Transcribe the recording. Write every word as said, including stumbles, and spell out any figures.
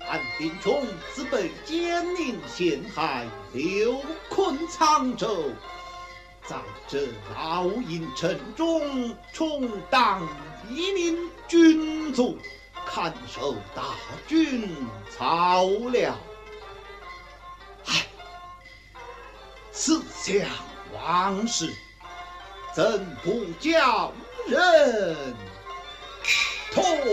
韩定冲自被奸佞陷害，流困沧州，在这老营城中充当一名军卒，看守大军操粮。唉，思想往事，怎不叫人痛？